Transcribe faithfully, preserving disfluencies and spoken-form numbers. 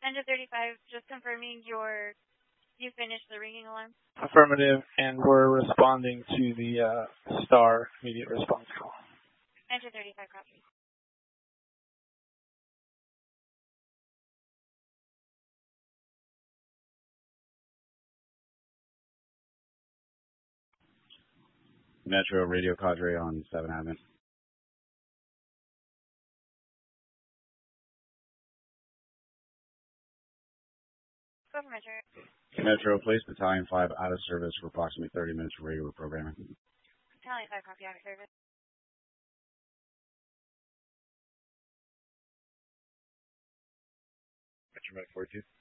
Engine thirty-five, just confirming your, you finished the ringing alarm. Affirmative, and we're responding to the uh, STAR immediate response call. Engine thirty-five, copy. Metro Radio Cadre on seven Avenue. Go for Metro. Metro, place Battalion five out of service for approximately thirty minutes for regular programming. Battalion five, copy, out of service. Metro Med forty-two.